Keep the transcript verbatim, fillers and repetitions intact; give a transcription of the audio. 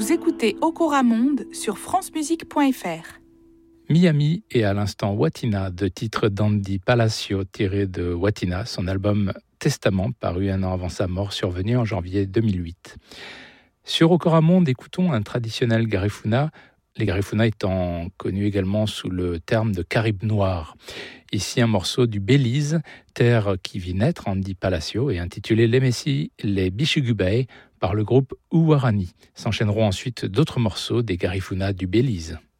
Vous écoutez Okora Monde sur france musique point f r. Miami et à l'instant Watina, deux titres d'Andy Palacio tirés de Watina, son album Testament, paru un an avant sa mort, survenu en janvier deux mille huit. Sur Okora Monde, écoutons un traditionnel garifuna, les garifuna étant connus également sous le terme de caribe noir. Ici un morceau du Belize, terre qui vit naître Andy Palacio, et intitulé Les Messi, les Bichugubay par le groupe Uwarani. S'enchaîneront ensuite d'autres morceaux des garifuna du Belize.